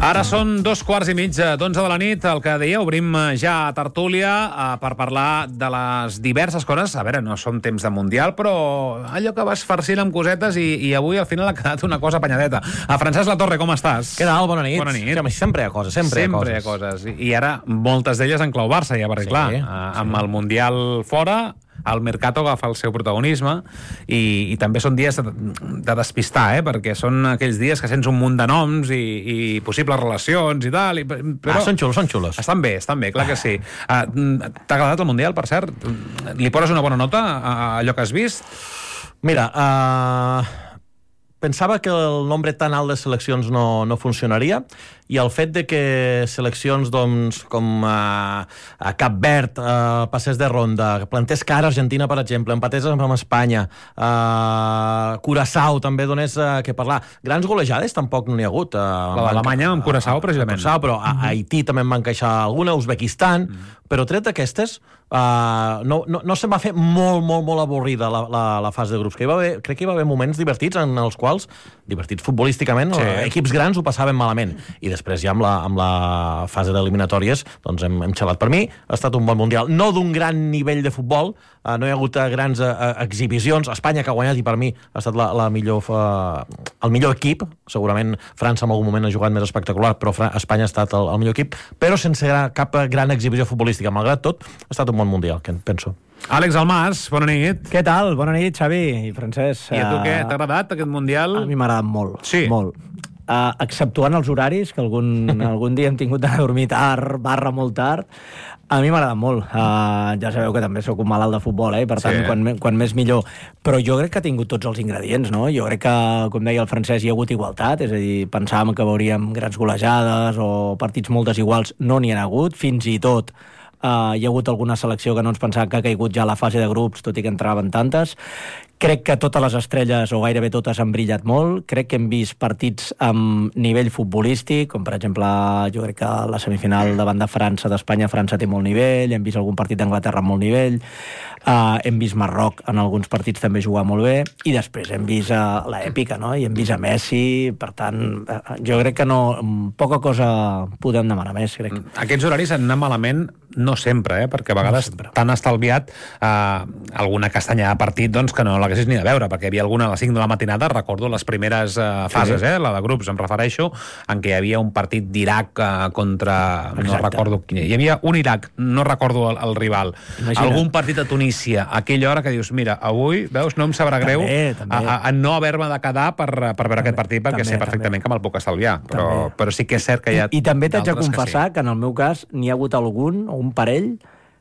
Ara són 2:15 de la nit, el que deia, obrim ja a tertúlia per parlar de les diverses coses. A veure, no som temps de Mundial, però allò que vas farcint amb cosetes i avui al final ha quedat una cosa apanyadeta. A Francesc Latorre, com estàs? Què tal? Bona nit. Bona nit. Sempre hi ha coses, sempre hi ha coses. I ara moltes d'elles en clau Barça, ja, perquè clar, amb el Mundial fora, el Mercato agafa el seu protagonisme i també són dies de despistar, perquè són aquells dies que sents un munt de noms i possibles relacions i tal. Però són xulos. Estan bé, clar que sí. T'ha agradat el Mundial, per cert? Li poses una bona nota a allò que has vist? Mira, pensava que el nombre tan alt de seleccions no funcionaria, i el fet de que seleccions com a Cap Verd passés de ronda, plantés cara a Argentina, per exemple, empatés amb Espanya, Curaçao també donés que parlar. Grans golejades tampoc no n'hi ha hagut. L'Alemanya amb Curaçao, precisament. Però a Haití també en van queixar alguna, Uzbekistan, però tret d'aquestes no se'm va fer molt avorrida la fase de grups. Crec que hi va haver moments divertits en els quals, divertits futbolísticament, equips grans ho passaven malament. I després ja amb la fase d'eliminatòries doncs hem xalat. Per mi ha estat un bon Mundial. No d'un gran nivell de futbol, no hi ha hagut grans exhibicions. Espanya, que ha guanyat, i per mi ha estat el millor equip. Segurament França en algun moment ha jugat més espectacular, però Espanya ha estat el millor equip, però sense cap gran exhibició futbolística. Malgrat tot, ha estat un bon Mundial, penso. Àlex Almàs, bona nit. Què tal? Bona nit, Xavi i Francesc. I a tu què? T'ha agradat aquest Mundial? A mi m'ha agradat molt. Sí? Molt. Exceptuant els horaris, que algun dia hem tingut de dormir tard, molt tard, a mi m'ha agradat molt. Ja sabeu que també sóc un malalt de futbol, per tant, quan més millor. Però jo crec que ha tingut tots els ingredients, no? Jo crec que, com deia el Francesc, hi ha hagut igualtat, és a dir, pensàvem que veuríem grans golejades o partits molt desiguals, no n'hi ha hagut, fins i tot hi ha hagut alguna selecció que no ens pensàvem que ha caigut ja a la fase de grups, tot i que entraven tantes. Crec que totes les estrelles, o gairebé totes, han brillat molt. Crec que hem vist partits amb nivell futbolístic, com per exemple, jo crec que la semifinal davant de França, d'Espanya, França té molt nivell, hem vist algun partit d'Anglaterra amb molt nivell, hem vist Marroc en alguns partits també jugar molt bé, i després hem vist l'èpica, no? I hem vist a Messi, per tant, jo crec que poca cosa podem demanar més, crec. Aquests horaris han anat malament, no sempre, perquè a vegades t'han estalviat alguna castanyada de partit, doncs, que no l'haguessis ni de veure, perquè hi havia alguna a les 5 de la matinada, recordo les primeres fases, la de grups, em refereixo, en què hi havia un partit d'Iraq contra... no recordo quin. Hi havia un Iraq, no recordo el rival. Imagina't. Algun partit a Tunísia, a aquella hora que dius, mira, avui, veus, no em sabrà greu a no haver-me de quedar per veure aquest partit, perquè sé perfectament que me'l puc estalviar. Però sí que és cert que hi ha... I també t'haig de confessar que en el meu cas n'hi ha hagut algun, o un parell,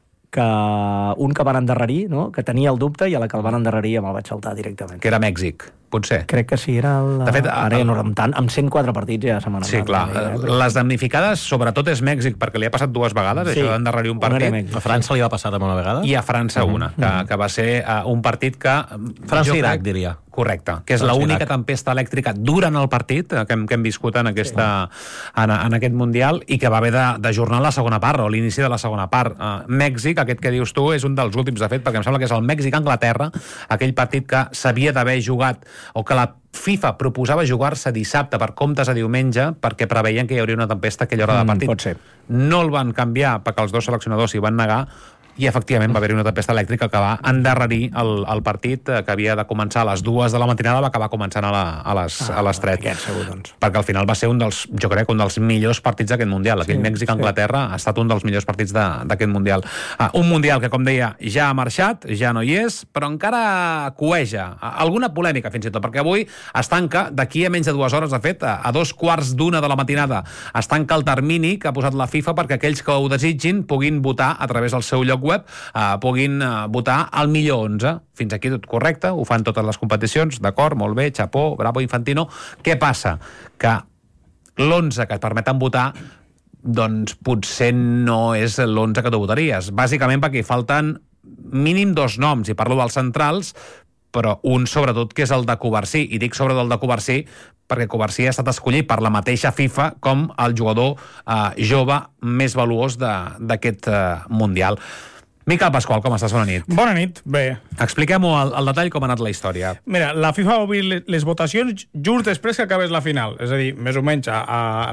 un que van endarrerir, no? Que tenia el dubte, i a la que el van endarrerir me'l vaig saltar directament. Que era Mèxic, potser. Crec que sí, era de fet, amb 104 partits ja se m'ha anat. Sí, clar. Les damnificades, sobretot, és Mèxic, perquè li ha passat 2 vegades, això d'endarrerir un partit. A França li va passar també una vegada? I a França una, que va ser un partit que... França-Iraq, diria. Correcte, que és l'única tempesta elèctrica durant el partit que hem viscut en aquest Mundial, i que va haver d'ajornar la segona part, o l'inici de la segona part. Mèxic, aquest que dius tu, és un dels últims, de fet, perquè em sembla que és el Mèxic-Anglaterra, aquell partit que s'havia d'haver jugat, o que la FIFA proposava jugar-se dissabte per comptes a diumenge, perquè preveien que hi hauria una tempesta a aquella hora de partit. Pot ser. No el van canviar perquè els 2 seleccionadors s'hi van negar, i efectivament va haver-hi una tempesta elèctrica que va endarrerir el partit, que havia de començar a les 2 de la matinada, va acabar començant a les 3. Perquè al final va ser jo crec, un dels millors partits d'aquest Mundial. Aquell Mèxic-Anglaterra ha estat un dels millors partits d'aquest Mundial. Un Mundial que, com deia, ja ha marxat, ja no hi és, però encara cueja. Alguna polèmica, fins i tot, perquè avui es tanca, d'aquí a menys de 2 hores, de fet, a 2:15 de la matinada, es tanca el termini que ha posat la FIFA perquè aquells que ho desitgin puguin votar a través del seu lloc web, puguin votar el millor 11. Fins aquí tot correcte, ho fan totes les competicions, d'acord, molt bé, chapó, bravo, Infantino. Què passa? Que l'11 que et permeten votar, doncs potser no és l'11 que tu votaries. Bàsicament perquè hi falten mínim 2 noms, i parlo dels centrals, però un sobretot que és el de Covarsí, i dic sobretot el de Covarsí perquè Covarsí ha estat escollit per la mateixa FIFA com el jugador jove més valuós d'aquest Mundial. Miquel Pasqual, com estàs? Bona nit. Bona nit, bé. Expliquem-ho al detall com ha anat la història. Mira, la FIFA va obrir les votacions just després que acabés la final, és a dir, més o menys a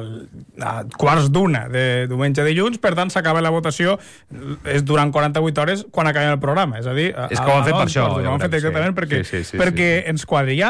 quarts d'una de diumenge a dilluns, per tant s'acaba la votació durant 48 hores quan acabem el programa, és a dir... És que ho han fet per això. Ho han fet exactament perquè ens quadri. Hi ha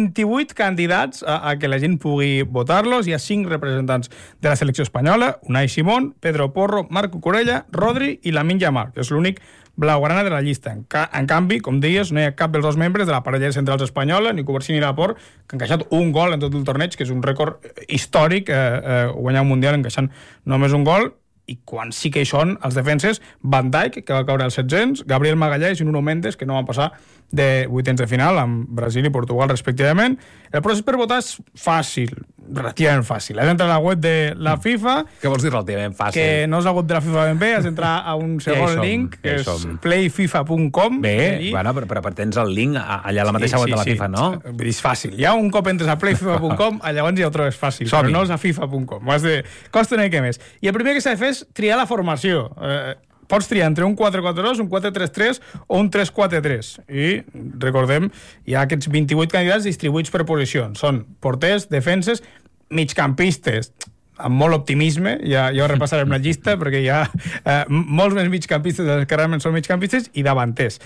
28 candidats a que la gent pugui votar-los, hi ha 5 representants de la selecció espanyola, Unai Simón, Pedro Porro, Marc Cucurella, Rodri i Lamine Yamal, que és l'únic blaugrana de la llista. En canvi, com deies, no hi ha cap dels dos membres de la parella de centrals espanyola, ni Covarsí ni Laporte, que han encaixat un gol en tot el torneig, que és un rècord històric, guanyar un Mundial encaixant només un gol, i quan sí que hi són els defenses, Van Dijk, que va caure als 700, Gabriel Magalhães i Nuno Mendes, que no van passar de vuitens de final amb Brasil i Portugal, respectivament. El procés per votar és fàcil, relativament fàcil. Has d'entrar a la web de la FIFA... Què vols dir relativament fàcil? Que no és la web de la FIFA ben bé, has d'entrar a un segon link, que és playfifa.com. Bé, bueno, però tens el link allà a la mateixa web de la FIFA, no? És fàcil. Ja un cop entres a playfifa.com, llavors ja ho trobes fàcil, però no és a fifa.com. Costa una mica més. I el primer que s'ha de fer és triar la formació. Pots triar entre un 4-4-2, un 4-3-3 o un 3-4-3. I, recordem, hi ha aquests 28 candidats distribuïts per posicions. Són porters, defenses, migcampistes, amb molt optimisme, ja ho repassarem la llista, perquè hi ha molts més migcampistes dels que realment són migcampistes, i davanters.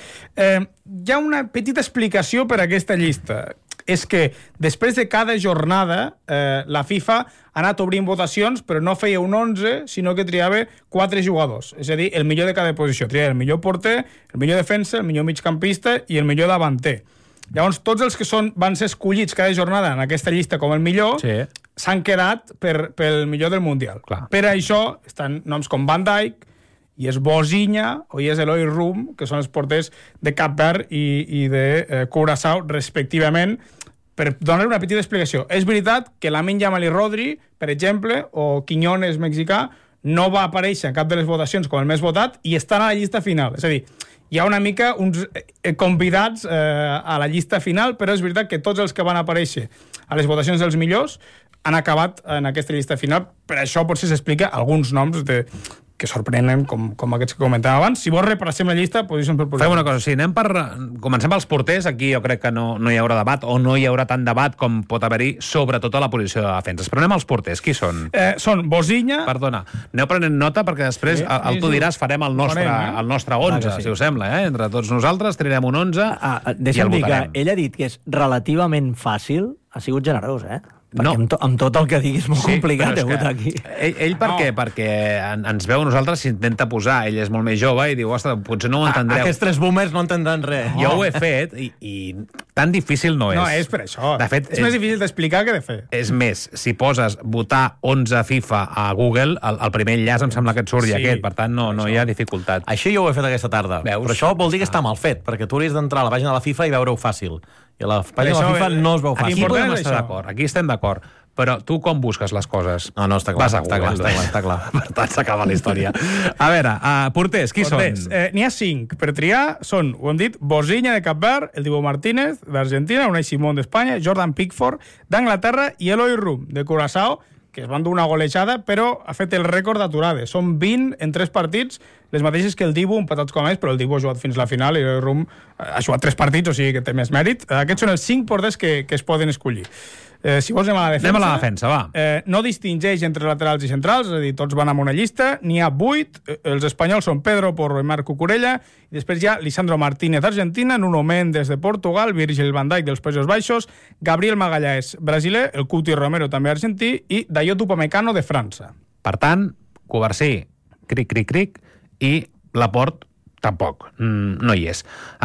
Hi ha una petita explicació per a aquesta llista. És que després de cada jornada la FIFA ha anat obrint votacions, però no feia un 11, sinó que triava 4 jugadors. És a dir, el millor de cada posició. Triava el millor porter, el millor defensa, el millor migcampista i el millor davanter. Llavors, tots els que van ser escollits cada jornada en aquesta llista com el millor s'han quedat pel millor del Mundial. Clar. Per això estan noms com Van Dijk, i és Bozinha o i és Eloy Rum, que són els porters de Cap Verd i de Curaçao, respectivament, per donar una petita explicació. És veritat que Lamine Yamal i Rodri, per exemple, o Quiñones, mexicà, no va aparèixer en cap de les votacions com el més votat i estan a la llista final. És a dir, hi ha una mica uns convidats a la llista final, però és veritat que tots els que van aparèixer a les votacions dels millors han acabat en aquesta llista final. Per això potser s'explica alguns noms que sorprenen, com aquests que comentàvem abans. Si vols, repassem la llista, posició per posició. Fem una cosa, sí, comencem pels porters. Aquí jo crec que no hi haurà debat, o no hi haurà tant debat com pot haver-hi, sobretot a la posició de defenses. Però anem als porters. Qui són? Són Bozinha... Perdona, aneu prenent nota, perquè després tu diràs, farem el nostre 11, si us sembla, Entre tots nosaltres triarem un 11 i el dir votarem. Que ell ha dit que és relativament fàcil, ha sigut generós, Perquè amb tot el que digui és molt complicat votar aquí. Ell per què? Perquè ens veu a nosaltres, s'intenta posar, ell és molt més jove i diu, ostres, potser no ho entendreu. Aquests 3 boomers no entendran res. Jo ho he fet i tan difícil no és. No, és per això. De fet, és més difícil d'explicar que de fer. És més, si poses votar 11 FIFA a Google, el primer enllaç em sembla que et surti aquest, per tant no hi ha dificultat. Això jo ho he fet aquesta tarda. Veus? Però això vol dir que està mal fet, perquè tu hauries d'entrar a la pàgina de la FIFA i veure-ho fàcil. I a la pàgina de la FIFA no es veu fàcil. Aquí podem estar d'acord, aquí estem d'acord. Però tu com busques les coses? No, està clar. Està clar. Per tant, s'acaba la història. A veure, porters, qui són? N'hi ha 5. Per triar són, ho hem dit, Bozinha de Cap Verd, el Dibu Martínez d'Argentina, Unai Simón d'Espanya, Jordan Pickford d'Anglaterra i Eloy Rum de Curaçao, que es van dur una golejada, però ha fet el rècord d'aturades. Són 20 en 3 partits, les mateixes que el Dibu, empatats com ells, però el Dibu ha jugat fins a la final i el Rum ha jugat 3 partits, o sigui que té més mèrit. Aquests són els 5 porters que es poden escollir. Si vols, anem a la defensa. Anem a la defensa, va. No distingeix entre laterals i centrals, és a dir, tots van amb una llista. N'hi ha 8. Els espanyols són Pedro Porro i Marc Cucurella. I després hi ha Lisandro Martínez d'Argentina, Nuno Mendes de Portugal, Virgil van Dijk dels Països Baixos, Gabriel Magalhães, brasiler, el Cuti Romero, també argentí, i Dayot Upamecano de França. Per tant, Covarsí, cric, i Laporte tampoc. No hi és.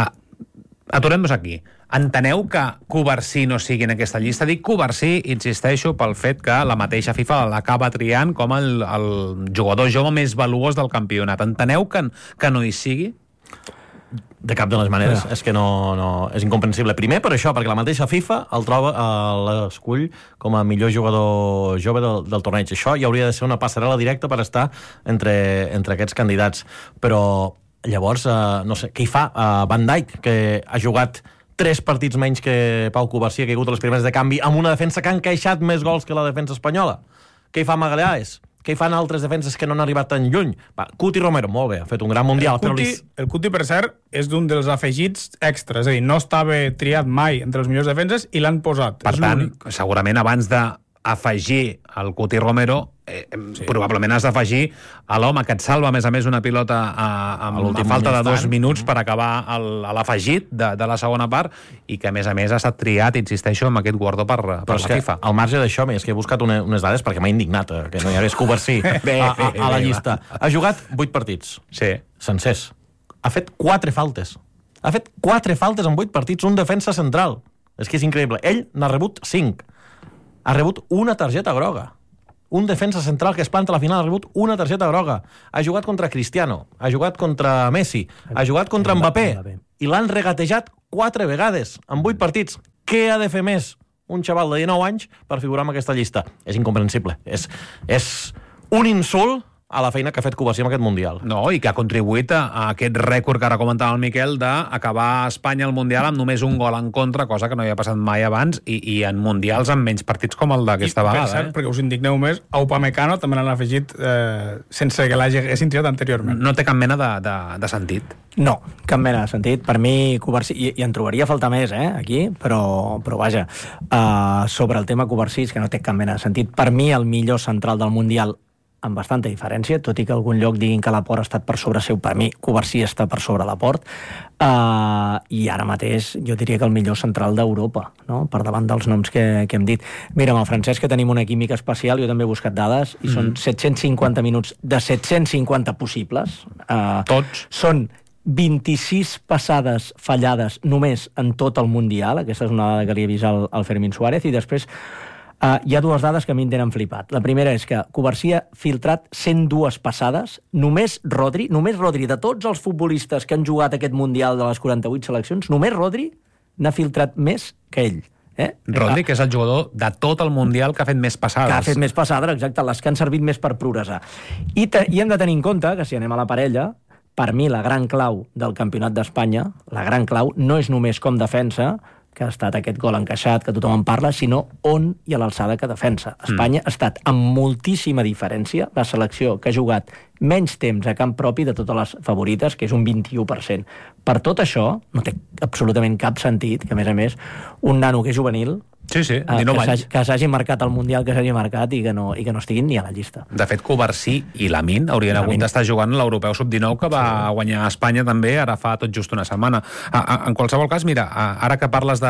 Aturem-nos aquí. Enteneu que Covarsí no sigui en aquesta llista? Dic Covarsí, insisteixo, pel fet que la mateixa FIFA l'acaba triant com el jugador jove més valuós del campionat. Enteneu que no hi sigui? De cap de les maneres. És que no és incomprensible. Primer per això, perquè la mateixa FIFA l'escull com a millor jugador jove del torneig. Això ja hauria de ser una passarel·la directa per estar entre aquests candidats. Però llavors, no sé, què hi fa Van Dijk, que ha jugat 3 partits menys que Pau Covarsí, ha caigut a les primeres de canvi, amb una defensa que ha encaixat més gols que la defensa espanyola? Què hi fa Magalhães? Què hi fan altres defenses que no han arribat tan lluny? Cuti Romero, molt bé, ha fet un gran mundial. El Cuti, per cert, és d'un dels afegits extras, és a dir, no estava triat mai entre els millors defenses i l'han posat. Per tant, segurament abans d'afegir el Cuti Romero, probablement has d'afegir a l'home que et salva, a més una pilota a falta de 2 minuts per acabar l'afegit de la segona part, i que a més ha estat triat, insisteixo, amb aquest guardó per la FIFA. Al marge d'això, és que he buscat unes dades perquè m'ha indignat que no hi hagués Covarsí a la llista. Ha jugat 8 partits sencers. Ha fet 4 faltes. Ha fet 4 faltes en 8 partits, un defensa central. És que és increïble. Ell n'ha rebut 5. Ha rebut una targeta groga. Un defensa central que es planta a la final ha rebut una targeta groga. Ha jugat contra Cristiano, ha jugat contra Messi, ha jugat contra Mbappé, i l'han regatejat 4 vegades en 8 partits. Què ha de fer més un xaval de 19 anys per figurar en aquesta llista? És incomprensible. És un insult a la feina que ha fet Covarsí amb aquest Mundial. No, i que ha contribuït a aquest rècord que ara comentava el Miquel d'acabar Espanya al Mundial amb només un gol en contra, cosa que no havia passat mai abans, i en Mundials amb menys partits com el d'aquesta vegada. Per cert, perquè us indigneu més, a Upamecano també l'han afegit sense que l'haguessin triat anteriorment. No té cap mena de sentit. No, cap mena de sentit. Per mi, Covarsí, i en trobaria a faltar més, aquí, però vaja, sobre el tema Covarsí, que no té cap mena de sentit. Per mi, el millor central del Mundial, amb bastanta diferència, tot i que algun lloc diguin que Laporte ha estat per sobre seu, per mi Covarsí està per sobre Laporte, i ara mateix jo diria que el millor central d'Europa, no? Per davant dels noms que hem dit. Mira, amb el francès, que tenim una química especial, jo també he buscat dades, i són 750 minuts de 750 possibles. Tots. Són 26 passades fallades només en tot el Mundial, aquesta és una dada que li he vist al Fermín Suárez, i després hi ha 2 dades que a mi em tenen flipat. La primera és que Covarsí ha filtrat 102 passades, només Rodri, de tots els futbolistes que han jugat aquest Mundial de les 48 seleccions, només Rodri n'ha filtrat més que ell. Rodri, que és el jugador de tot el Mundial que ha fet més passades. Que ha fet més passades, exacte, les que han servit més per progressar. I hem de tenir en compte que si anem a la parella, per mi la gran clau del Campionat d'Espanya, la gran clau, no és només com defensa, que ha estat aquest gol encaixat, que tothom en parla, sinó on i a l'alçada que defensa. Espanya ha estat amb moltíssima diferència la selecció que ha jugat menys temps a camp propi de totes les favorites, que és un 21%. Per tot això, no té absolutament cap sentit que, a més, un nano que és juvenil, 19 anys. Que s'hagi marcat el Mundial que s'hagi marcat i que no estiguin ni a la llista. De fet, Covarsí i Lamine haurien hagut d'estar jugant l'Europeu Sub-19, que va guanyar a Espanya també, ara fa tot just una setmana. En qualsevol cas, mira, ara que parles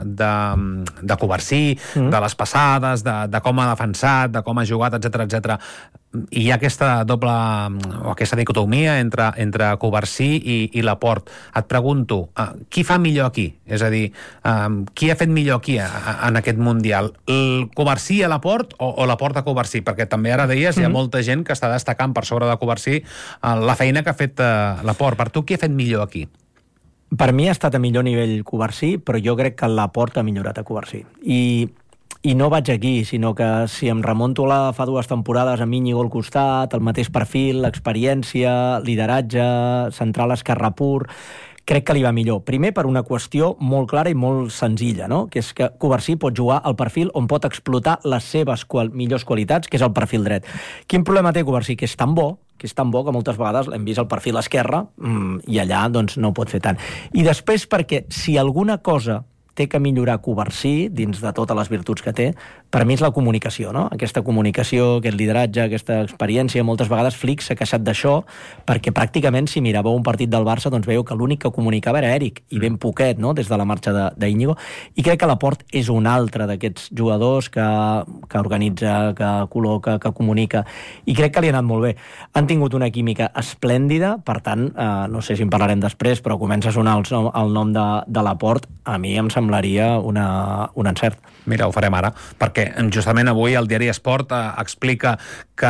de Covarsí, de les passades, de com ha defensat, de com ha jugat, etc, i hi ha aquesta doble, o aquesta dicotomia entre Covarsí i Laporte. Et pregunto, qui fa millor aquí? És a dir, qui ha fet millor aquí en aquest Mundial? El Covarsí a Laporte o Laporte a Covarsí? Perquè també ara deies, hi ha molta gent que està destacant per sobre de Covarsí la feina que ha fet Laporte. Per tu, qui ha fet millor aquí? Per mi ha estat a millor nivell Covarsí, però jo crec que Laporte ha millorat a Covarsí. I no vaig aquí, sinó que si em remonto fa 2 temporades amb Íñigo al costat, el mateix perfil, l'experiència, lideratge, central esquerre pur, crec que li va millor. Primer, per una qüestió molt clara i molt senzilla, no? Que és que Covarsí pot jugar al perfil on pot explotar les seves millors qualitats, que és el perfil dret. Quin problema té Covarsí? Que és tan bo que moltes vegades l'hem vist al perfil esquerre i allà doncs, no ho pot fer tant. I després perquè si alguna cosa té que millorar Covarsí, dins de totes les virtuts que té, per mi és la comunicació, no? Aquesta comunicació, aquest lideratge, aquesta experiència, moltes vegades Flick s'ha queixat d'això, perquè pràcticament, si miràveu un partit del Barça, doncs veieu que l'únic que comunicava era Eric, i ben poquet, no?, des de la marxa d'Íñigo, i crec que Laporte és un altre d'aquests jugadors que organitza, que col·loca, que comunica, i crec que li ha anat molt bé. Han tingut una química esplèndida, per tant, no sé si en parlarem després, però comença a sonar el nom de Laporte, a mi em semblaria un encert. Mira, ho farem ara, perquè justament avui el diari Esport explica que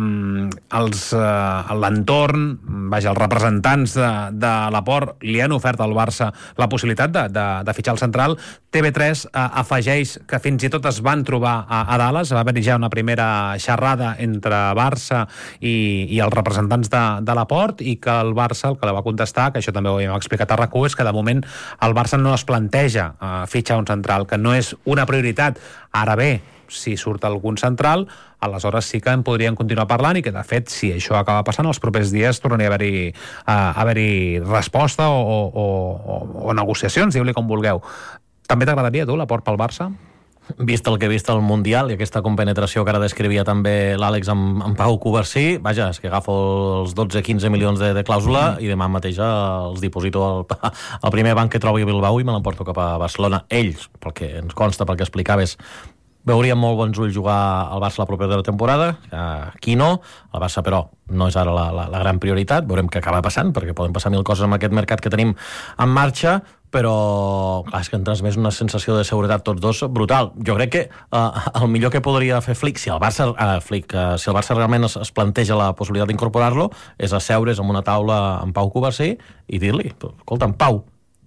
l'entorn, els representants de Laporte li han ofert al Barça la possibilitat de fitxar el central. TV3 afegeix que fins i tot es van trobar a Dallas, va haver-hi ja una primera xerrada entre Barça i els representants de Laporte, i que el Barça, el que la va contestar, que això també ho hem explicat a RAC1, és que de moment el Barça no es planteja fitxar un central, que no és una prioritat. Ara bé, si surt algun central, aleshores sí que en podríem continuar parlant i que, de fet, si això acaba passant, els propers dies tornaria a haver-hi resposta o negociacions, diu-li com vulgueu. També t'agradaria, tu, l'aport pel Barça? Vist el que he vist al Mundial i aquesta compenetració que ara descrivia també l'Àlex amb Pau Covarsí, vaja, és que agafo els 12-15 milions de clàusula i demà mateix els diposito al primer banc que trobi a Bilbao i me l'emporto cap a Barcelona. Ells, pel que ens consta, pel que explicaves, veurien molt bons ulls jugar al Barça la propera temporada, aquí no, el Barça però no és ara la gran prioritat, veurem què acaba passant, perquè poden passar mil coses amb aquest mercat que tenim en marxa, però clar, és que han transmès una sensació de seguretat tots dos brutal. Jo crec que el millor que podria fer Flick, si el Barça realment es planteja la possibilitat d'incorporar-lo, és asseure's en una taula amb Pau Covarsí i dir-li, escolta'm, Pau,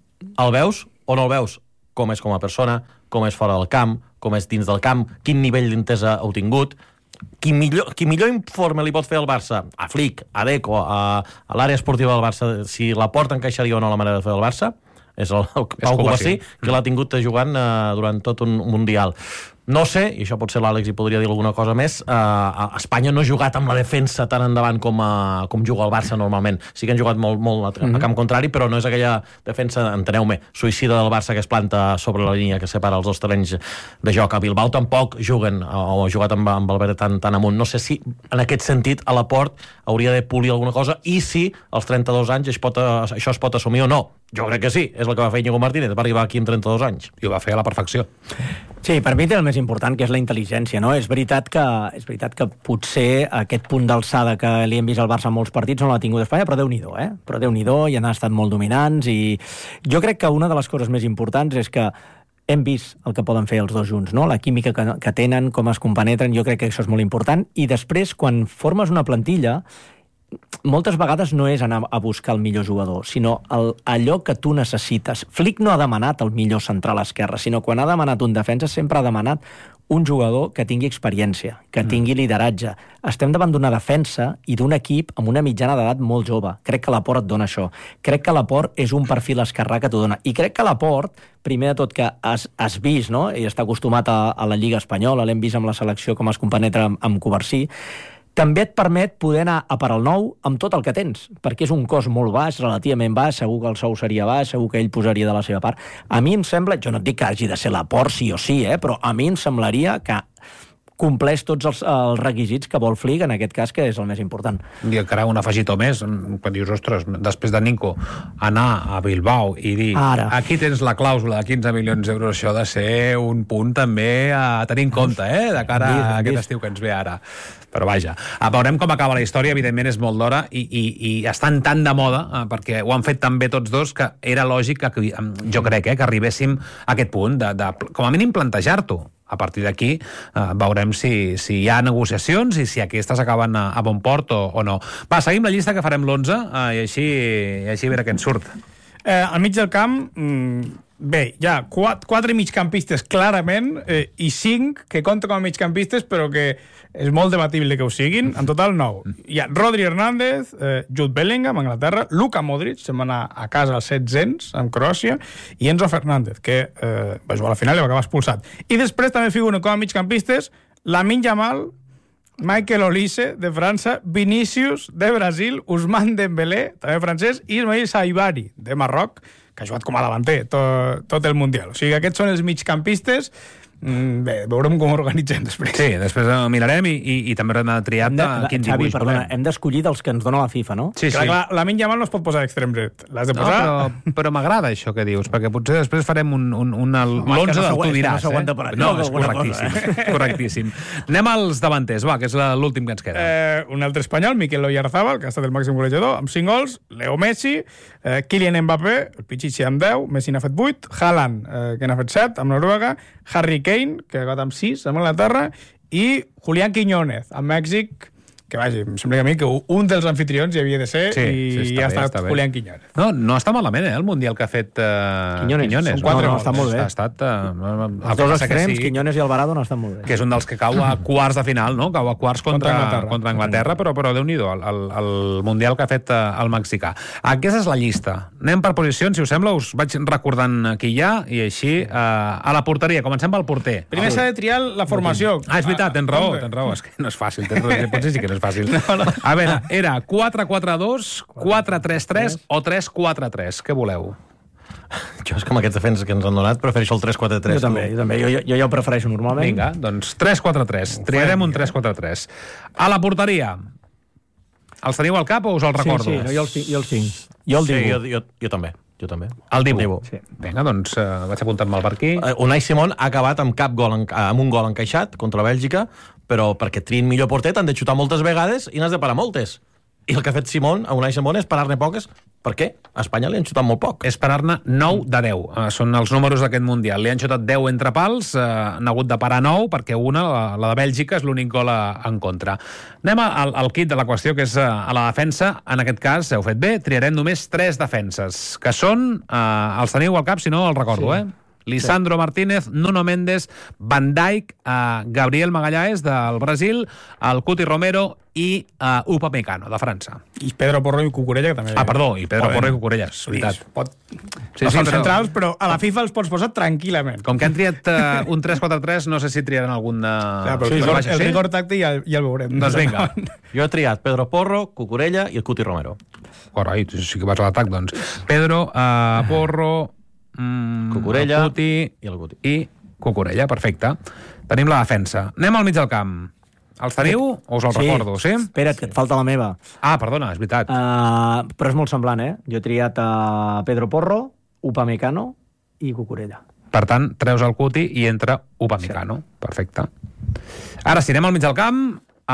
el veus o no el veus? Com és com a persona, com és fora del camp, com és dins del camp, quin nivell d'entesa heu tingut, qui millor informe li pot fer al Barça, a Flick, a Deco, a l'àrea esportiva del Barça, si la porta encaixaria o no la manera de fer del Barça, és el Pau Covarsí, que l'ha tingut jugant durant tot un Mundial. No sé, i això potser l'Àlex hi podria dir alguna cosa més, a Espanya no ha jugat amb la defensa tan endavant com juga el Barça normalment. Sí que han jugat molt a camp contrari, però no és aquella defensa, enteneu-me, suïcida del Barça que es planta sobre la línia que separa els dos terrenys de joc. A Bilbao tampoc juguen, o ha jugat amb Valverde tan amunt. No sé si en aquest sentit a l'aport hauria de polir alguna cosa i si als 32 anys això es pot assumir o no. Jo crec que sí, és el que va fer Íñigo Martínez, va arribar aquí amb 32 anys. I ho va fer a la perfecció. Sí, per mi té el més important, que és la intel·ligència, no? És veritat que potser aquest punt d'alçada que li hem vist al Barça en molts partits no l'ha tingut a Espanya, però Déu-n'hi-do, eh? Però Déu-n'hi-do, i han estat molt dominants, i jo crec que una de les coses més importants és que hem vist el que poden fer els dos junts, no? La química que tenen, com es compenetren, jo crec que això és molt important, i després, quan formes una plantilla, moltes vegades no és anar a buscar el millor jugador, sinó allò que tu necessites. Flick no ha demanat el millor central a esquerra, sinó quan ha demanat un defensa sempre ha demanat un jugador que tingui experiència, que tingui lideratge. Estem davant d'una defensa i d'un equip amb una mitjana d'edat molt jove. Crec que l'Aport et dona això. Crec que l'Aport és un perfil esquerrà que t'ho dona. I crec que l'Aport, primer de tot que has vist, no? I està acostumat a la Lliga Espanyola, l'hem vist amb la selecció com es compenetra amb Covarsí, també et permet poder anar a per al nou amb tot el que tens, perquè és un cost molt baix, relativament baix, segur que el sou seria baix, segur que ell posaria de la seva part. A mi em sembla, jo no et dic que hagi de ser l'Aport sí o sí, però a mi em semblaria que compleix tots els requisits que vol Flick, en aquest cas, que és el més important. I encara un afegitó més, quan dius, ostres, després de Nico, anar a Bilbao i dir, aquí tens la clàusula de 15 milions d'euros, això ha de ser un punt també a tenir en compte, de cara a aquest estiu que ens ve ara. Però vaja, veurem com acaba la història, evidentment és molt d'hora i estan tan de moda, perquè ho han fet tan bé tots dos, que era lògic que jo crec que arribéssim a aquest punt de com a mínim plantejar-t'ho. A partir d'aquí veurem si hi ha negociacions i si aquestes acaben a bon port o no. Va, seguim la llista que farem l'11 i així a veure què ens surt. Al mig del camp, bé, hi ha 4 migcampistes clarament i 5 que compten com a migcampistes però que és molt debatible que ho siguin. En total 9. Hi ha Rodri Hernández, Jude Bellingham, Anglaterra, Luka Modric, se'n va anar a casa als 700 amb Croàcia, i Enzo Fernández, que va jugar a la final i va acabar expulsat. I després també figuren com a migcampistes Lamine Yamal, Michael Olise, de França, Vinícius, de Brasil, Ousmane Dembélé, també francès, i Ismaïl Saibari, de Marroc, que ha jugat com a davanter tot el Mundial. O sigui, aquests són els migcampistes. Bé, veurem com ho organitzem després. Sí, després mirarem i també haurem de triar quin Xavi, dibuix perdona, hem d'escollir dels que ens dona la FIFA, no? Sí, sí. Clar, Lamine Yamal no es pot posar d'extrem dret. L'has de posar... No, però m'agrada això que dius, perquè potser després farem l'11 del tu diràs. No, és correctíssim. Correctíssim. Anem als davanters, va, que és l'últim que ens queda. Un altre espanyol, Mikel Oyarzabal, que ha estat el màxim golejador, amb 5 gols, Leo Messi, Kylian Mbappé, el Pichichi amb 10, Messi n'ha fet 8, Haaland, que n'ha fet 7, amb Noruega, Harry Kane, que ha acabat amb 6, amb Anglaterra, i Julián Quiñónez, amb Mèxic, que vagi, em sembla que a mi que un dels anfitrions hi havia de ser i ja ha estat Julián Quiñones. No està malament, el Mundial que ha fet Quiñones. Són 4 gols. Està molt bé. Ha estat... Els dos extrems, Quiñones i Alvarado, no estan molt bé. Que és un dels que cau a quarts de final, no? Cau a quarts contra Anglaterra, però Déu-n'hi-do, el Mundial que ha fet el mexicà. Aquesta és la llista. Anem per posicions, si us sembla, us vaig recordant qui hi ha, i així, a la porteria. Comencem pel porter. Primer s'ha de triar la formació. És veritat, tens raó. És que no és fàcil. Potser sí que no és fàcil. A veure, era 4-4-2, 4-3-3 o 3-4-3. Què voleu? Jo és que amb aquests defenses que ens han donat prefereixo el 3-4-3. Jo també. Jo ja ho prefereixo normalment. Vinga, doncs 3-4-3. Triarem un 3-4-3. A la porteria. Els teniu al cap o us el recordo? Sí, jo els tinc. Jo el digo. Jo també. El Dibu. Sí. Vinga, doncs vaig apuntant-me per aquí. Unai Simón ha acabat amb un gol encaixat contra Bèlgica, però perquè triïn millor porter t'han de xutar moltes vegades i n'has de parar moltes. I el que ha fet Unai Simón és parar-ne poques. Per què? A Espanya li han xutat molt poc. És parar-ne 9 de 10. Són els números d'aquest Mundial. Li han xutat 10 entre pals, n'ha hagut de parar 9, perquè una, la de Bèlgica, és l'únic gol en contra. Anem al kit de la qüestió, que és a la defensa. En aquest cas, heu fet bé, triarem només 3 defenses, que són, els teniu al cap, si no el recordo, Lisandro Martínez, Nuno Méndez, Van Dijk, Gabriel Magalhães del Brasil, el Cuti Romero i Upamecano de França. I Pedro Porro i Cucurella, que també... Perdó, i Pedro Porro i Cucurella, és veritat. Són centrals, però a la FIFA els pots posar tranquil·lament. Com que han triat un 3-4-3, no sé si triaran algun de... El rigor tàctic ja el veurem. Doncs vinga. Jo he triat Pedro Porro, Cucurella i el Cuti Romero. Carai, sí que vas a l'atac, doncs. Pedro, Porro... Cucurella i Cucurella, perfecte. Tenim la defensa. Anem al mig del camp. Els teniu o us el recordo, sí? Espera't, que et falta la meva. Perdona, és veritat. Però és molt semblant, Jo he triat Pedro Porro, Upamecano i Cucurella. Per tant, treus el Cuti i entra Upamecano. Sí. Perfecte. Ara, si anem al mig del camp,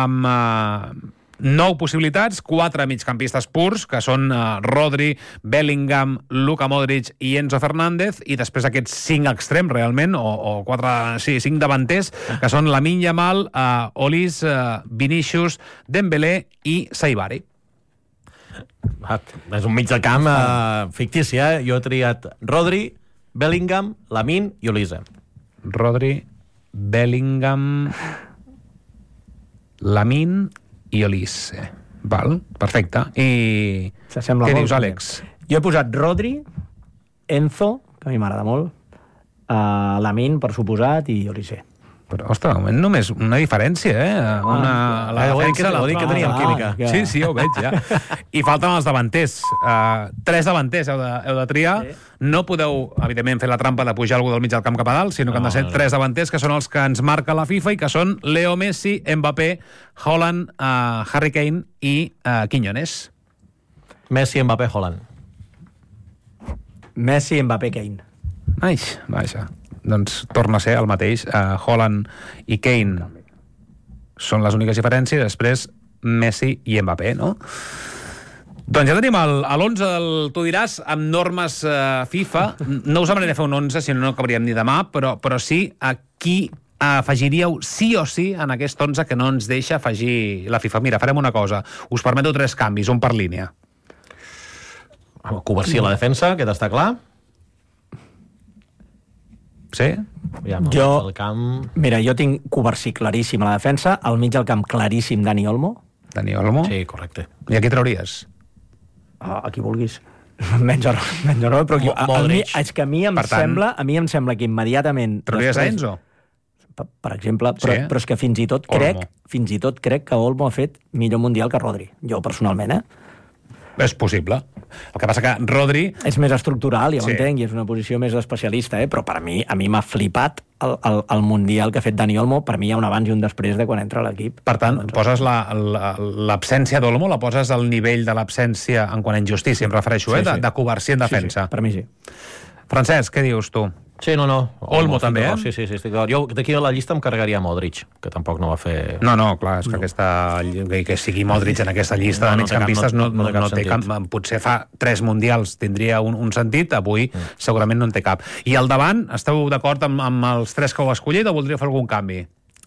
amb 9 possibilitats, 4 migcampistes purs, que són Rodri, Bellingham, Luka Modric i Enzo Fernández, i després aquests 5 extrems, realment, o 5 davanters, que són Lamine Yamal, Olis, Vinícius, Dembélé i Saibari. És un mig de camp fictici, Jo he triat Rodri, Bellingham, Lamine i Olise. Rodri, Bellingham, Lamine i Olise. Val, perfecte. I què dius, Àlex? Jo he posat Rodri, Enzo, que a mi m'agrada molt, Lamine, per suposat, i Olise. Però, ostres, només una diferència, la defensa, ho dic que teníem química. Sí, ja ho veig, ja. I falten els davanters. 3 davanters heu de triar. No podeu, evidentment, fer la trampa de pujar algú del mig del camp cap a dalt, sinó que han de ser 3 davanters, que són els que ens marca la FIFA i que són Leo Messi, Mbappé, Haaland, Harry Kane i Quiñones. Messi, Mbappé, Haaland. Messi, Mbappé, Kane. Ai, vaja. Doncs torna a ser el mateix. Haaland i Kane són les úniques diferències, després Messi i Mbappé, no? Doncs ja tenim l'11 del Tu diràs, amb normes FIFA. No us demanaré fer un 11, si no acabaríem ni demà, però sí a qui afegiríeu sí o sí en aquest 11 que no ens deixa afegir la FIFA. Mira, farem una cosa. Us permeto 3 canvis, un per línia. Covarsí a la defensa, aquest està clar. Sí? Mira, jo tinc Covarsí claríssim a la defensa, al mig del camp claríssim Dani Olmo. Dani Olmo? Sí, correcte. I a qui trauries? A qui vulguis. Menys no, però és que a mi em sembla que immediatament... Trauries a Enzo? Per exemple, però és que fins i tot crec que Olmo ha fet millor mundial que Rodri. Jo, personalment, És possible. El que passa que Rodri... És més estructural, ja ho entenc, i és una posició més d'especialista, però a mi m'ha flipat el Mundial que ha fet Dani Olmo. Per mi hi ha un abans i un després de quan entra a l'equip. Per tant, poses l'absència d'Olmo, la poses al nivell de l'absència en quant a injustícia, em refereixo, de Covarsí en defensa. Per mi sí. Francesc, què dius tu? Sí, no. Olmo també, Sí, estic d'acord. Jo d'aquí a la llista em carregaria Modric, que tampoc no va fer... No, clar, és que que sigui Modric en aquesta llista de migcampistes no té cap... Potser fa 3 mundials tindria un sentit, avui segurament no en té cap. I al davant, esteu d'acord amb els 3 que heu escollit o voldríeu fer algun canvi?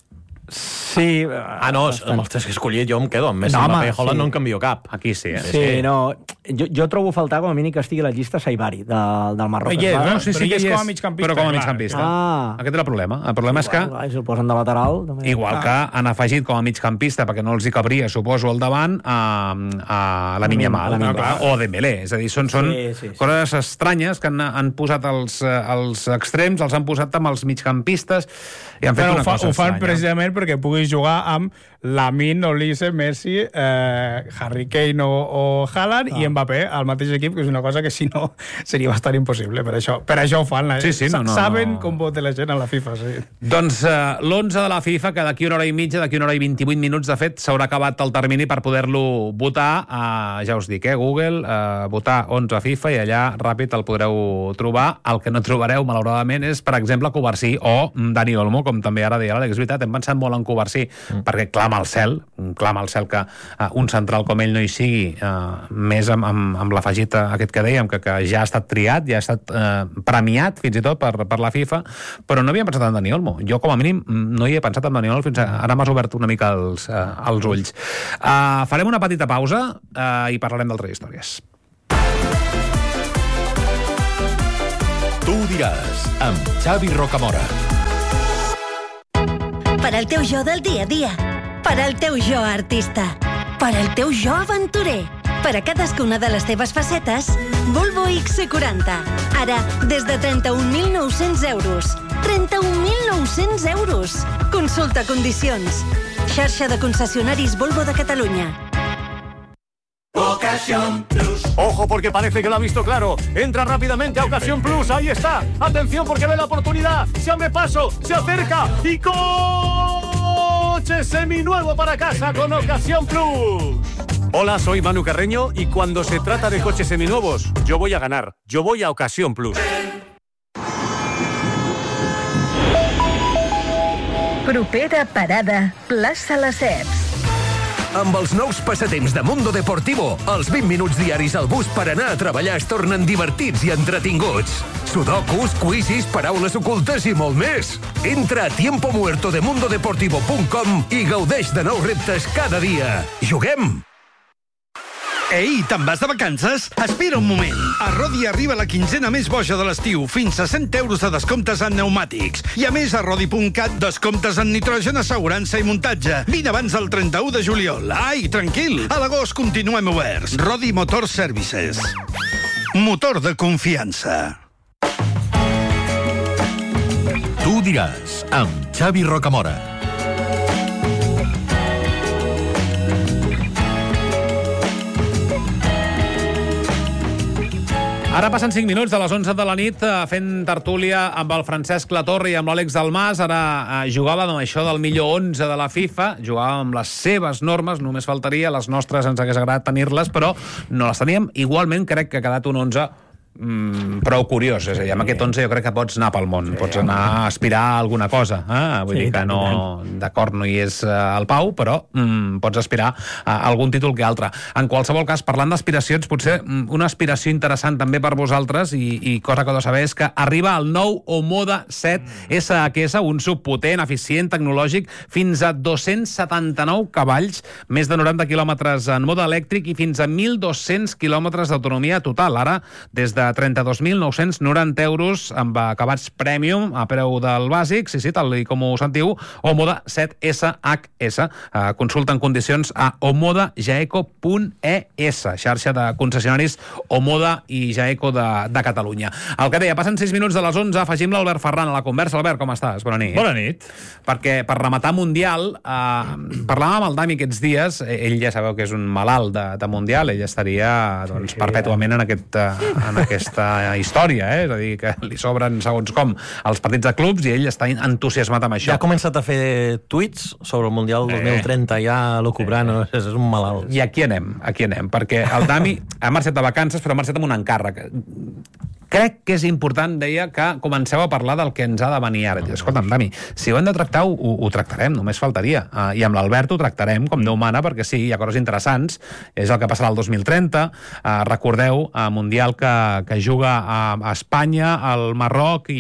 Sí. No, amb els tres que he escollit jo em quedo amb Messi, Mbappé i Haaland no en canvio cap. Aquí sí, Sí, no. Jo trobo a faltar com a mínim que estigui a la llista Saibari, del Marroc. Sí, però és com a migcampista. Però com a migcampista. Aquest és el problema. El problema és que... Si el posen de lateral... Igual que han afegit com a migcampista, perquè no els hi cabria, suposo, al davant, a la Yamal o Dembélé. És a dir, són coses estranyes que han posat els extrems, els han posat amb els migcampistes i han fet una cosa estranya. Ho fan precisament perquè puguis jugar amb Lamine, Olise, Messi, Harry Kane o Haaland i Mbappé al mateix equip, que és una cosa que si no seria bastant impossible. Per això ho fan. Saben com vota la gent a la FIFA. Sí. Doncs l'11 de la FIFA, que d'aquí una hora i mitja, d'aquí una hora i 28 minuts, de fet, s'haurà acabat el termini per poder-lo votar. Ja us dic, Google, votar 11 FIFA, i allà ràpid el podreu trobar. El que no trobareu, malauradament, és, per exemple, Covarsí o Dani Olmo, com també ara deia l'Àlex. És veritat, hem pensat molt en Covarsí, perquè clama al cel que un central com ell no hi sigui, més amb l'afegit aquest que dèiem, que ja ha estat triat, ja ha estat premiat, fins i tot, per la FIFA, però no havíem pensat en Dani Olmo. Jo, com a mínim, no hi he pensat en Dani Olmo, fins ara m'has obert una mica els ulls. Farem una petita pausa i parlarem d'altres històries. Tu ho diràs, amb Xavi Rocamora. Per al teu jo del dia a dia, per al teu jo artista, per al teu jo aventurer, per a cadascuna de les teves facetes, Volvo XC40. Ara, des de 31.900 euros. 31.900 euros! Consulta condicions. Xarxa de concessionaris Volvo de Catalunya. Ocasión Plus. Ojo, porque parece que lo ha visto claro. Entra rápidamente a Ocasión Plus. Ahí está. Atención, porque ve la oportunidad. Se abre paso, se acerca y coche seminuevo para casa con Ocasión Plus. Hola, soy Manu Carreño y cuando se trata de coches seminuevos, yo voy a ganar. Yo voy a Ocasión Plus. Propera parada, plaça Les Ceps. Amb els nous passatemps de Mundo Deportivo, els 20 minuts diaris al bus per anar a treballar es tornen divertits i entretinguts. Sudokus, quizzes, paraules ocultes i molt més. Entra a tiempomuertodemundodeportivo.com i gaudeix de nous reptes cada dia. Juguem! Ei, te'n vas de vacances? Espera un moment. A Rodi arriba la quinzena més boja de l'estiu, fins a 100 euros de descomptes en pneumàtics. I a més, a Rodi.cat, descomptes en nitrogen, assegurança i muntatge. Vine abans del 31 de juliol. Ai, tranquil, a l'agost continuem oberts. Rodi Motor Services. Motor de confiança. Tu ho diràs, amb Xavi Rocamora. Ara passen 5 minuts de les 11 de la nit fent tertúlia amb el Francesc Latorre i amb l'Àlex Dalmas. Ara jugàvem amb això del millor 11 de la FIFA, jugàvem amb les seves normes, només faltaria, les nostres ens hagués agradat tenir-les, però no les teníem. Igualment crec que ha quedat un 11 prou curiós, és a dir, amb aquest 11 jo crec que pots anar pel món, pots anar a aspirar a alguna cosa, vull dir que no, d'acord, no hi és el Pau, però pots aspirar a algun títol que altre. En qualsevol cas, parlant d'aspiracions, potser una aspiració interessant també per vosaltres i cosa que heu de saber és que arriba el nou Omoda 7 SHS, un subpotent, eficient, tecnològic, fins a 279 cavalls, més de 90 quilòmetres en mode elèctric i fins a 1.200 quilòmetres d'autonomia total. Ara, des de 32.990 euros amb acabats premium a preu del bàsic, sí, tal com ho sentiu, Omoda 7 SHS. Consulta en condicions a omodajaeco.es, xarxa de concessionaris Omoda i Jaeco de Catalunya. El que deia, passen 6 minuts de les 11, afegim l'Albert Ferran a la conversa. Albert, com estàs? Bona nit. Bona nit. Perquè per rematar Mundial, parlàvem amb el Dami aquests dies, ell ja sabeu que és un malalt de Mundial, ell estaria perpètuament en aquesta història, és a dir, que li sobren segons com els partits de clubs i ell està entusiasmat amb això. Ja ha començat a fer tuits sobre el Mundial 2030, ja lo cobrant, és un malalt. I aquí anem, perquè el Dami ha marxat de vacances, però ha marxat amb un encàrrec. crec que és important, deia, que comenceu a parlar del que ens ha de venir ara. Escolta'm, Dami, si ho hem de tractar, ho tractarem, només faltaria. I amb l'Albert ho tractarem, com Déu mana, perquè sí, hi ha coses interessants. És el que passarà el 2030. Recordeu, Mundial que juga a Espanya, al Marroc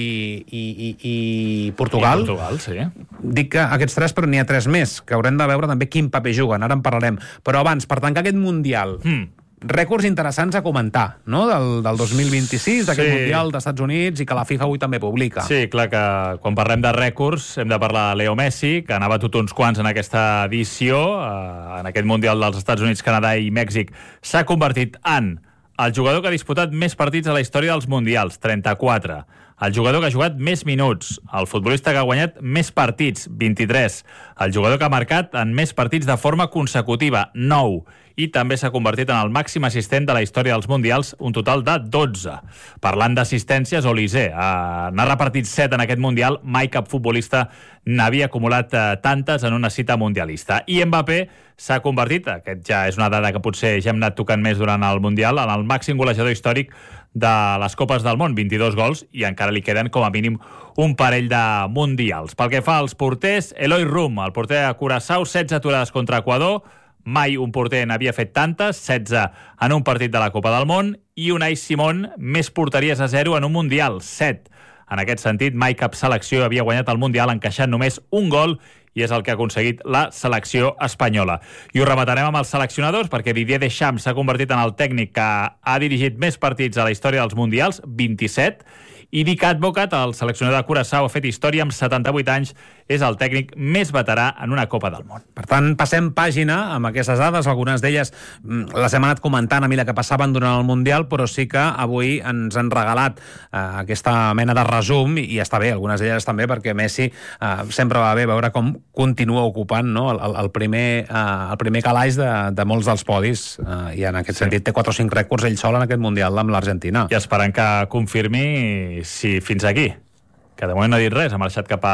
i Portugal. I Portugal, sí. Dic que aquests tres, però n'hi ha tres més, que haurem de veure també quin paper juguen. Ara en parlarem. Però abans, per tancar aquest Mundial... Rècords interessants a comentar, no?, del 2026, d'aquest Mundial dels Estats Units, i que la FIFA avui també publica. Sí, clar que quan parlem de rècords hem de parlar de Leo Messi, que n'ha batut uns quants en aquesta edició. En aquest Mundial dels Estats Units, Canadà i Mèxic s'ha convertit en el jugador que ha disputat més partits a la història dels Mundials, 34. El jugador que ha jugat més minuts, el futbolista que ha guanyat més partits, 23. El jugador que ha marcat en més partits de forma consecutiva, 9. I també s'ha convertit en el màxim assistent de la història dels Mundials, un total de 12. Parlant d'assistències, Olise n'ha repartit 7 en aquest Mundial, mai cap futbolista n'havia acumulat tantes en una cita mundialista. I Mbappé s'ha convertit, aquest ja és una dada que potser ja hem anat tocant més durant el Mundial, en el màxim golejador històric de les Copes del Món, 22 gols, i encara li queden com a mínim un parell de mundials. Pel que fa als porters, Eloi Rum, el porter de Curaçao, 16 aturades contra Equador, mai un porter n'havia fet tantes, 16 en un partit de la Copa del Món, i Unai Simón, més porteries a 0 en un Mundial, 7. En aquest sentit, mai cap selecció havia guanyat el Mundial encaixant només un gol, i és el que ha aconseguit la selecció espanyola. I ho rematarem amb els seleccionadors, perquè Didier Deschamps s'ha convertit en el tècnic que ha dirigit més partits a la història dels Mundials, 27, i Dick Advocat, el seleccionador de Curaçao, ha fet història amb 78 anys, és el tècnic més veterà en una Copa del Món. Per tant, passem pàgina amb aquestes dades, algunes d'elles les hem anat comentant a mi que passaven durant el Mundial, però sí que avui ens han regalat aquesta mena de resum, i està bé, algunes d'elles també, perquè Messi sempre va bé veure com continua ocupant, no?, el primer calaix de molts dels podis, i en aquest sentit té 4 o 5 rècords ell sol en aquest Mundial amb l'Argentina. I esperant que confirmi si fins aquí, que de moment no ha dit res, ha marxat cap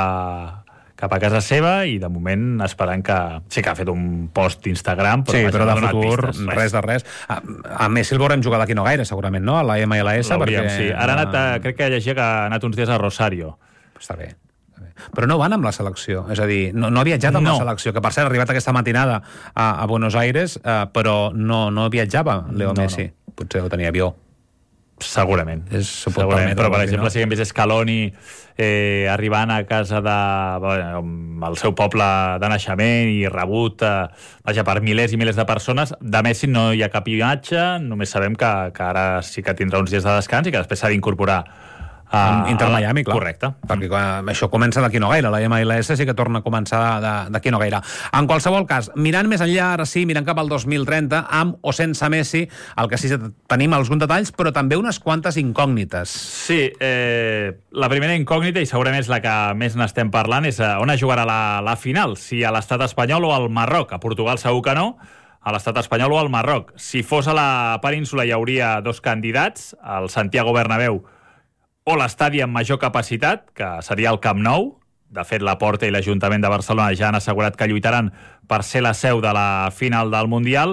a casa seva, i de moment esperant que... Sí que ha fet un post d'Instagram, però, sí, però de futur res de res. A Messi el veurem jugar d'aquí no gaire, segurament, no?, a la MLS. Perquè... sí. Ara ha anat, crec que llegia que ha anat uns dies a Rosario. Està bé. Però no van amb la selecció, és a dir, no ha viatjat amb la selecció, que per cert ha arribat aquesta matinada a Buenos Aires, però no viatjava Leo Messi. Potser ho tenia avió. Segurament. Segurament. Però, per exemple, si hem vist Scaloni arribant a casa al seu poble de naixement i rebut per milers i milers de persones, de Messi no hi ha cap imatge, només sabem que ara sí que tindrà uns dies de descans i que després s'ha d'incorporar Inter Miami, clar. Correcte. Perquè això comença d'aquí no gaire, la MLS sí que torna a començar d'aquí no gaire. En qualsevol cas, mirant més enllà, ara sí, mirant cap al 2030, amb o sense Messi, el que sí tenim alguns detalls, però també unes quantes incògnites. Sí, la primera incògnita, i segurament és la que més n'estem parlant, és on es jugarà la final, si a l'estat espanyol o al Marroc. A Portugal segur que no, a l'estat espanyol o al Marroc. Si fos a la península hi hauria 2 candidats, el Santiago Bernabéu o l'estadi amb major capacitat, que seria el Camp Nou. De fet, la Porta i l'Ajuntament de Barcelona ja han assegurat que lluitaran per ser la seu de la final del Mundial,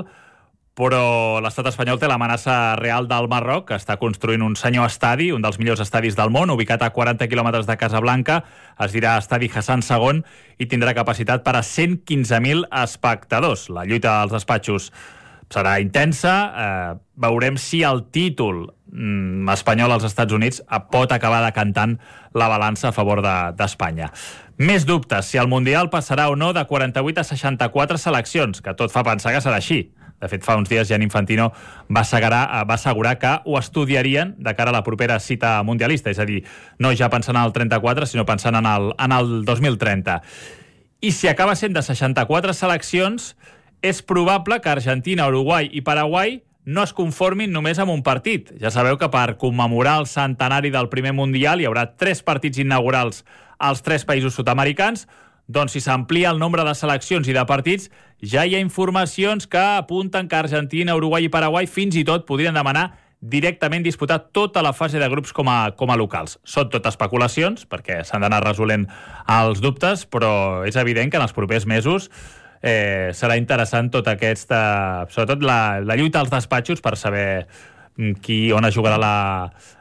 però l'estat espanyol té l'amenaça real del Marroc, que està construint un senyor estadi, un dels millors estadis del món, ubicat a 40 quilòmetres de Casablanca, es dirà Estadi Hassan II, i tindrà capacitat per a 115.000 espectadors. La lluita dels despatxos serà intensa, veurem si el títol espanyol als Estats Units pot acabar decantant la balança a favor d'Espanya. Més dubtes, si el Mundial passarà o no de 48 a 64 seleccions, que tot fa pensar que serà així. De fet, fa uns dies Gianni Infantino va assegurar que ho estudiarien de cara a la propera cita mundialista, és a dir, no ja pensant en el 34, sinó pensant en el 2030. I si acaba sent de 64 seleccions, és probable que Argentina, Uruguai i Paraguai no es conformin només amb un partit. Ja sabeu que per commemorar el centenari del primer Mundial hi haurà 3 partits inaugurals als 3 països sud-americans. Doncs si s'amplia el nombre de seleccions i de partits, ja hi ha informacions que apunten que Argentina, Uruguai i Paraguai fins i tot podrien demanar directament disputar tota la fase de grups com a locals. Són tot especulacions, perquè s'han d'anar resolent els dubtes, però és evident que en els propers mesos serà interessant tot sobretot la lluita als despatxos per saber on es jugarà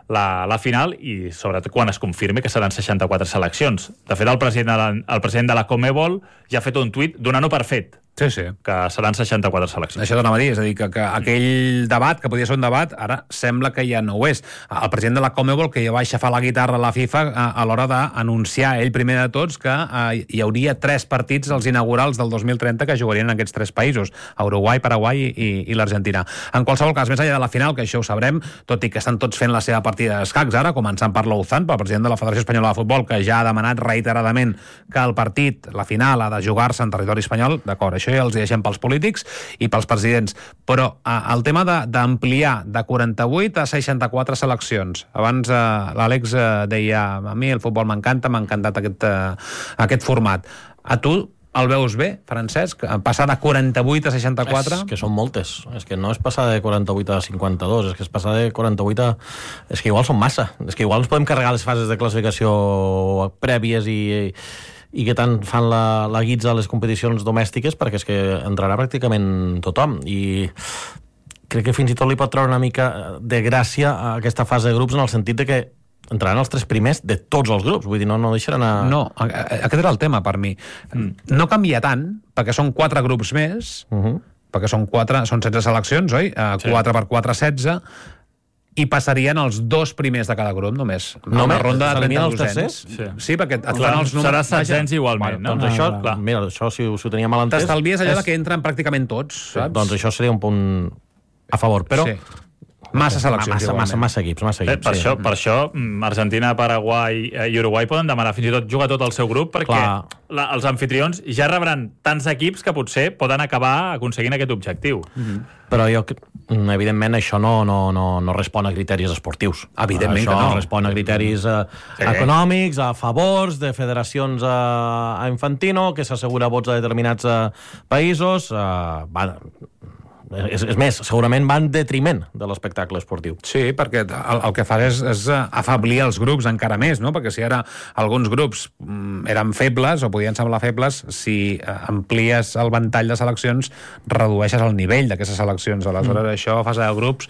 la final i sobretot quan es confirmi que seran 64 seleccions. De fet, el president de la Conmebol ja ha fet un tuit donant-ho per fet, Sí, sí. que seran 64 seleccions. Això t'anava a dir, és a dir, que aquell debat, que podia ser un debat, ara sembla que ja no ho és. El president de la Conmebol, que ja va aixafar la guitarra a la FIFA a l'hora d'anunciar, ell primer de tots, que hi hauria 3 partits als inaugurals del 2030 que jugarien en aquests 3 països, Uruguai, Paraguai i l'Argentina. En qualsevol cas, més enllà de la final, que això ho sabrem, tot i que estan tots fent la seva partida d'escacs ara, començant per l'Ouzan, pel president de la Federació Espanyola de Futbol, que ja ha demanat reiteradament que el partit, la final, ha de jugar-se en territori espanyol, d'acord, això ja els deixem pels polítics i pels presidents. Però el tema d'ampliar de 48 a 64 seleccions. Abans l'Àlex deia, a mi el futbol m'encanta, m'ha encantat aquest format. A tu el veus bé, Francesc? Passar de 48 a 64? És que són moltes. És que no és passar de 48 a 52, és que és passar de 48 a... És que igual són massa. És que igual ens podem carregar les fases de classificació prèvies i que tant fan la guitza a les competicions domèstiques, perquè és que entrarà pràcticament tothom. I crec que fins i tot li pot treure una mica de gràcia a aquesta fase de grups en el sentit de que entraran els 3 primers de tots els grups. Vull dir, no deixaran a... No, aquest era el tema per mi. No canvia tant, perquè són 4 grups més, perquè són 16 seleccions, oi? 4 per 4, 16... i passarien els 2 primers de cada grup, només. Una ronda de 32ens. Sí, perquè et fan els números... Serà 16 igualment, no? Doncs això, mira, això si ho tenia mal entès... T'estalvies allò que entren pràcticament tots, saps? Doncs això seria un punt a favor, però... Massa seleccions, massa equips. Per això, Argentina, Paraguai i Uruguai poden demanar fins i tot jugar tot el seu grup, perquè els anfitrions ja rebran tants equips que potser poden acabar aconseguint aquest objectiu. Però evidentment, això no respon a criteris esportius. Evidentment que no. Això respon a criteris econòmics, a favors de federacions a Infantino, que s'assegura vots a determinats països... És més, segurament va en detriment de l'espectacle esportiu. Sí, perquè el que fa és afablir els grups encara més, no? Perquè si ara alguns grups eren febles o podien semblar febles, si amplies el ventall de seleccions, redueixes el nivell d'aquestes seleccions. Aleshores, això, a fase de grups,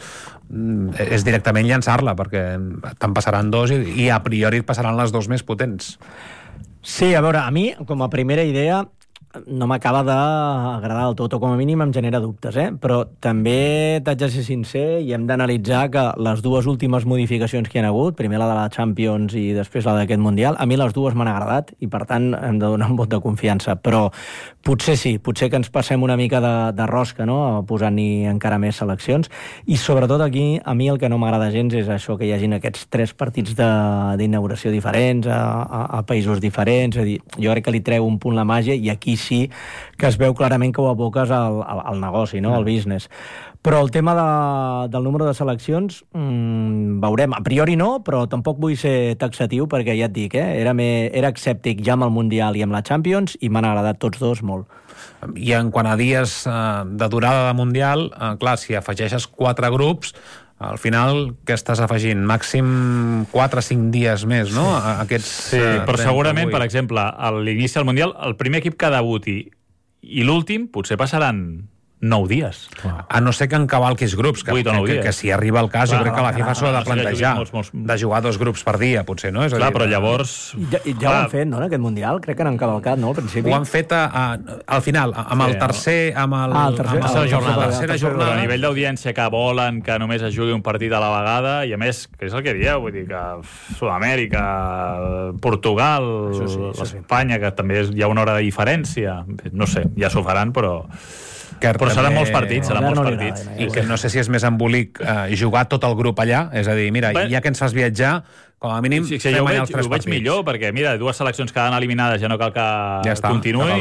és directament llançar-la, perquè te'n passaran 2 i a priori et passaran les 2 més potents. Sí, a veure, a mi, com a primera idea, no m'acaba d'agradar del tot, o com a mínim em genera dubtes, però també t'haig de ser sincer i hem d'analitzar que les 2 últimes modificacions que hi ha hagut, primer la de la Champions i després la d'aquest Mundial, a mi les 2 m'han agradat i per tant hem de donar un vot de confiança, però potser sí, potser que ens passem una mica de rosca, no?, posant-hi encara més seleccions, i sobretot aquí a mi el que no m'agrada gens és això, que hi hagin aquests 3 partits d'inauguració diferents a països diferents, és a dir, jo crec que li treu un punt la màgia i aquí sí que es veu clarament que ho aboques al negoci, no? Al business. Però el tema del número de seleccions, veurem. A priori no, però tampoc vull ser taxatiu, perquè ja et dic, era escèptic ja amb el Mundial i amb la Champions, i m'han agradat tots 2 molt. I en quant a dies de durada de Mundial, clar, si afegeixes 4 grups, al final, què estàs afegint? Màxim 4 o 5 dies més, no? Sí, però segurament, per exemple, a l'inici del Mundial, el primer equip que debuti i l'últim potser passaran 9 dies. A no ser que encavalquis grups, que si arriba el cas, jo crec que la FIFA s'ho ha de plantejar, de jugar 2 grups per dia, potser, no? Clar, però llavors... Ja ho han fet, no?, en aquest Mundial? Crec que n'han cavalcat, no?, al principi. Ho han fet al final, amb el tercer... amb la tercera jornada. Però a nivell d'audiència que volen que només es jugui un partit a la vegada, i a més, que és el que dieu, vull dir que Sud-amèrica, Portugal, Espanya, que també hi ha una hora de diferència, no sé, ja s'ho faran, però seran molts partits, I que no sé si és més embolic jugar tot el grup allà, és a dir, mira, ja que ens fas viatjar, com a mínim fem allà els 3 partits. Ho veig millor, perquè mira, 2 seleccions quedaran eliminades, ja no cal que continuï,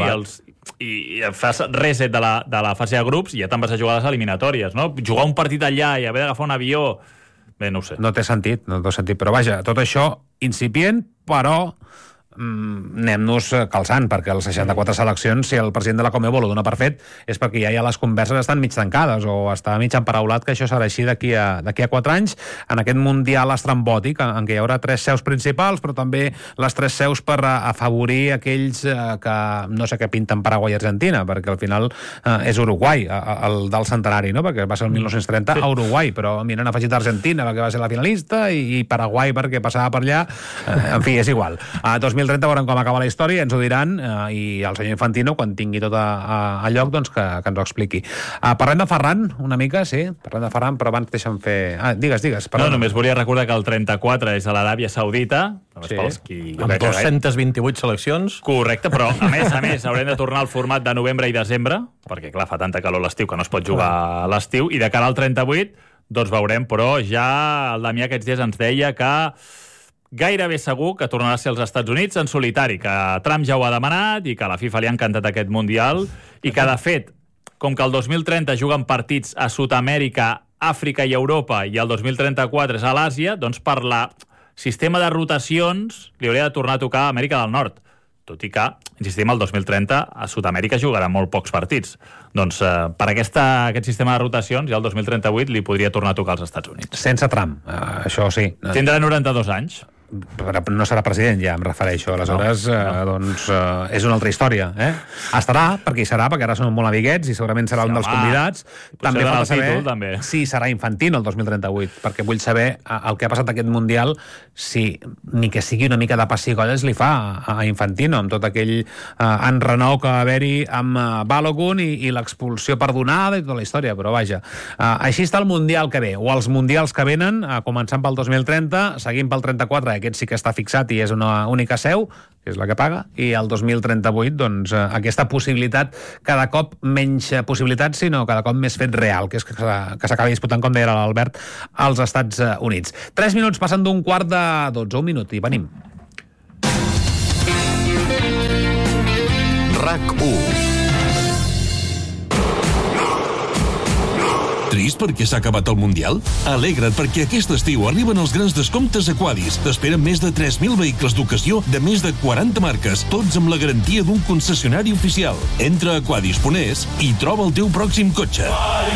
i fas reset de la fase de grups i ja te'n vas a jugar a les eliminatòries, no? Jugar un partit allà i haver d'agafar un avió, bé, no ho sé. No té sentit, però vaja, tot això incipient, però anem-nos calçant, perquè els 64 seleccions, si el president de la Conmebol ho dona per fet, és perquè ja les converses estan mig tancades, o està mig emparaulat que això serà així d'aquí a 4 anys, en aquest mundial estrambòtic, en què hi haurà 3 seus principals, però també les 3 seus per afavorir aquells que no sé què pinten Paraguai i Argentina, perquè al final és Uruguai, el del centenari, no? Perquè va ser el 1930 a Uruguai, però mira, han afegit Argentina, perquè va ser la finalista, i Paraguai perquè passava per allà, en fi, és igual. A 2030 veurem com acaba la història, ens ho diran, i el senyor Infantino, quan tingui tot a lloc, doncs que ens ho expliqui. Parlem de Ferran, una mica, sí, parlem de Ferran, però abans deixa'm fer... Digues. No, només volia recordar que el 34 és a l'Aràbia Saudita, sí, amb 228 seleccions. Correcte, però a més haurem de tornar al format de novembre i desembre, perquè clar, fa tanta calor a l'estiu que no es pot jugar a l'estiu, i de cara al 38, doncs veurem, però ja el Damià aquests dies ens deia que gairebé segur que tornarà a ser als Estats Units en solitari, que Trump ja ho ha demanat i que a la FIFA li ha encantat aquest Mundial i que, de fet, com que el 2030 juguen partits a Sud-amèrica, Àfrica i Europa i el 2034 és a l'Àsia, doncs per la sistema de rotacions li hauria de tornar a tocar a Amèrica del Nord. Tot i que, insistim, el 2030 a Sud-amèrica jugarà molt pocs partits. Doncs per aquest sistema de rotacions, ja el 2038 li podria tornar a tocar als Estats Units. Sense Trump, això sí. Tindrà 92 anys. No serà president, ja em refereixo. Aleshores, doncs, és una altra història. Estarà, perquè hi serà, perquè ara són molt amiguets i segurament serà un dels convidats. També falta saber si serà Infantino el 2038, perquè vull saber el que ha passat aquest Mundial, si ni que sigui una mica de pessigolles li fa a Infantino, amb tot aquell enrenou que va haver-hi amb Balogun i l'expulsió perdonada i tota la història, però vaja. Així està el Mundial que ve, o els Mundials que venen, començant pel 2030, seguint pel 34, aquest sí que està fixat i és una única seu, que és la que paga, i el 2038, doncs, aquesta possibilitat, cada cop menys possibilitat, sinó cada cop més fet real, que és que s'acabi disputant, com deia l'Albert, als Estats Units. 3 minuts passen d'un quart de 12, un minut, i venim. RAC1. Trist perquè s'ha acabat el Mundial? Alegra't perquè aquest estiu arriben els grans descomptes a Quadis. T'esperen més de 3.000 vehicles d'ocasió de més de 40 marques, tots amb la garantia d'un concessionari oficial. Entra a quadis.es i troba el teu pròxim cotxe.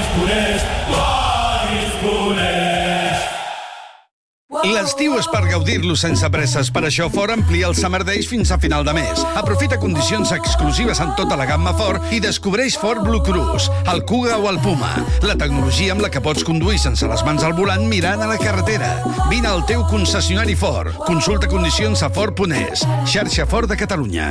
L'estiu és per gaudir-lo sense presses. Per això Ford amplia el Summer Days fins a final de mes. Aprofita condicions exclusives en tota la gamma Ford i descobreix Ford Blue Cruise, el Kuga o el Puma. La tecnologia amb la que pots conduir sense les mans al volant mirant a la carretera. Vine al teu concessionari Ford. Consulta condicions a Ford.es. Xarxa Ford de Catalunya.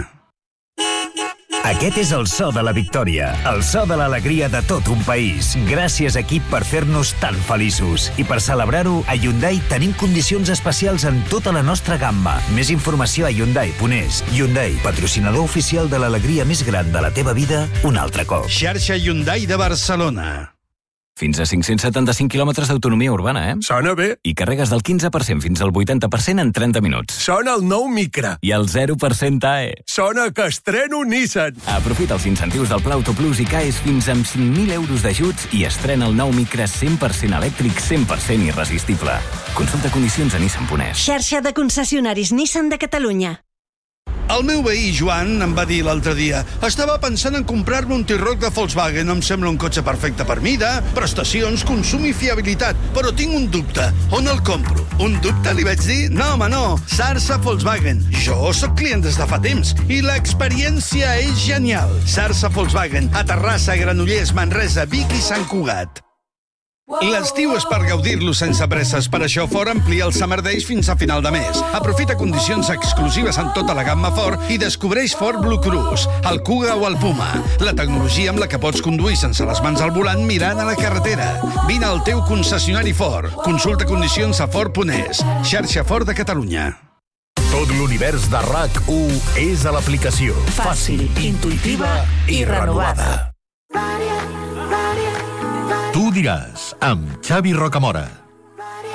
Aquest és el so de la victòria, el so de l'alegria de tot un país. Gràcies, equip, per fer-nos tan feliços. I per celebrar-ho, a Hyundai tenim condicions especials en tota la nostra gamma. Més informació a Hyundai.es. Hyundai, patrocinador oficial de l'alegria més gran de la teva vida, un altre cop. Xarxa Hyundai de Barcelona. Fins a 575 quilòmetres d'autonomia urbana, Sona bé. I carregues del 15% fins al 80% en 30 minuts. Sona el nou Micra. I el 0% AE. Sona que estreno Nissan. Aprofita els incentius del Pla Auto Plus i caes fins amb 5.000 euros d'ajuts i estrena el nou Micra 100% elèctric, 100% irresistible. Consulta condicions a Nissan.es. Xarxa de concessionaris Nissan de Catalunya. El meu veí, Joan, em va dir l'altre dia: estava pensant en comprar-me un T-Roc de Volkswagen. Em sembla un cotxe perfecte per mida, prestacions, consum i fiabilitat. Però tinc un dubte. On el compro? Un dubte, li vaig dir? No, home, no. Sarsa Volkswagen. Jo sóc client des de fa temps i l'experiència és genial. Sarsa Volkswagen, a Terrassa, Granollers, Manresa, Vic i Sant Cugat. L'estiu és per gaudir-lo sense presses. Per això Ford amplia el Summer Days fins a final de mes. Aprofita condicions exclusives en tota la gamma Ford i descobreix Ford Blue Cruise, el Kuga o el Puma. La tecnologia amb la que pots conduir sense les mans al volant mirant a la carretera. Vine al teu concessionari Ford. Consulta condicions a Ford.es. Xarxa Ford de Catalunya. Tot l'univers de RAC1 és a l'aplicació. Fàcil, intuïtiva i renovada. Tu diràs, amb Xavi Rocamora.